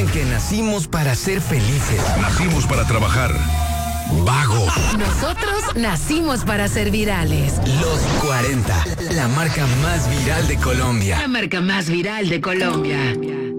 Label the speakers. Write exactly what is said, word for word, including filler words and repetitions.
Speaker 1: dicen que nacimos para ser felices.
Speaker 2: Nacimos para trabajar. Vagos.
Speaker 3: Nosotros nacimos para ser virales.
Speaker 1: Los cuarenta, la marca más viral de Colombia.
Speaker 3: La marca más viral de Colombia.